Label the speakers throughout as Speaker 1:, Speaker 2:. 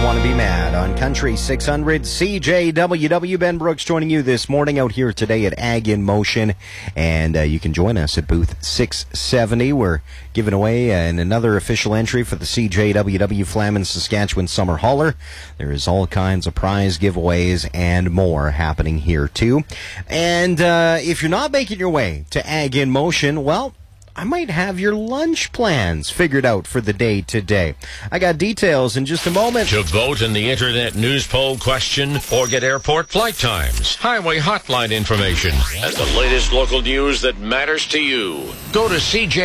Speaker 1: Want to Be Mad on Country 600 CJWW. Ben Brooks joining you this morning out here today at Ag in Motion. And you can join us at booth 670. We're giving away another official entry for the CJWW Flamin Saskatchewan Summer Hauler. There is all kinds of prize giveaways and more happening here too. And if you're not making your way to Ag in Motion, well, I might have your lunch plans figured out for the day today. I got details in just a moment.
Speaker 2: To vote in the Internet News Poll question or get airport flight times, highway hotline information, and the latest local news that matters to you, go to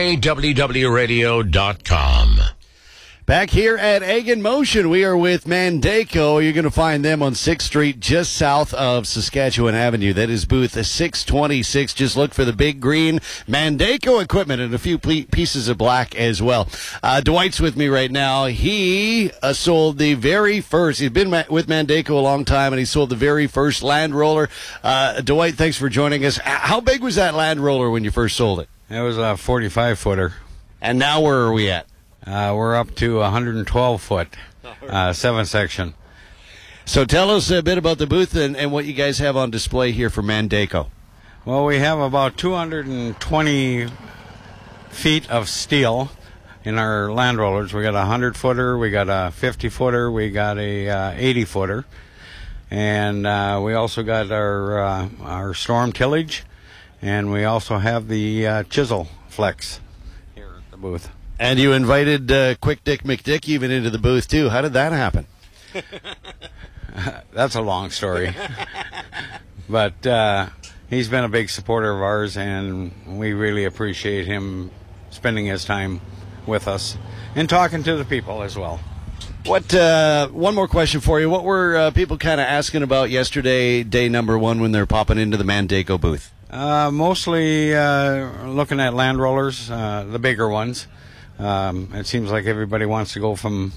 Speaker 2: CJWWRadio.com.
Speaker 3: Back here at Ag in Motion, we are with Mandako. You're going to find them on 6th Street, just south of Saskatchewan Avenue. That is booth 626. Just look for the big green Mandako equipment and a few pieces of black as well. Dwight's with me right now. He sold the very first, he's been with Mandako a long time, and he sold the very first Land Roller. Dwight, thanks for joining us. How big was that Land Roller when you first sold it?
Speaker 4: It was a 45-footer.
Speaker 3: And now where are we at?
Speaker 4: We're up to 112-foot, 7-section.
Speaker 3: So tell us a bit about the booth and what you guys have on display here for Mandako.
Speaker 4: Well, we have about 220 feet of steel in our Land Rollers. We got a 100-footer, we got a 50-footer, we got a 80-footer, and we also got our storm tillage, and we also have the chisel flex here at the booth.
Speaker 3: And you invited Quick Dick McDick even into the booth, too. How did that happen?
Speaker 4: That's a long story. But he's been a big supporter of ours, and we really appreciate him spending his time with us and talking to the people as well.
Speaker 3: What? One more question for you. What were people kind of asking about yesterday, day number one, when they're popping into the Mandako booth?
Speaker 4: Mostly looking at Land Rollers, the bigger ones. It seems like everybody wants to go from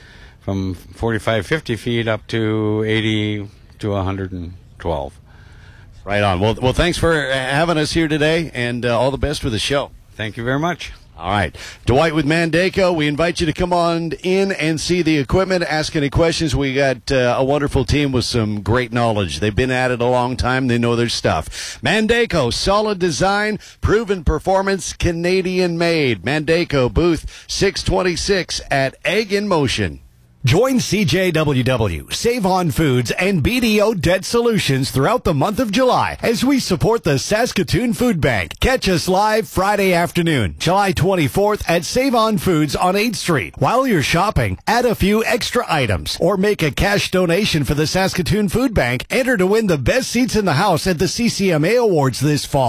Speaker 4: 45, 50 feet up to 80 to 112.
Speaker 3: Right on. Well, thanks for having us here today, and all the best for the show.
Speaker 4: Thank you very much.
Speaker 3: All right. Dwight with Mandako, we invite you to come on in and see the equipment, ask any questions. We got a wonderful team with some great knowledge. They've been at it a long time. They know their stuff. Mandako, solid design, proven performance, Canadian-made. Mandako, booth 626 at Ag in Motion.
Speaker 5: Join CJWW, Save On Foods, and BDO Debt Solutions throughout the month of July as we support the Saskatoon Food Bank. Catch us live Friday afternoon, July 24th at Save On Foods on 8th Street. While you're shopping, add a few extra items or make a cash donation for the Saskatoon Food Bank. Enter to win the best seats in the house at the CCMA Awards this fall.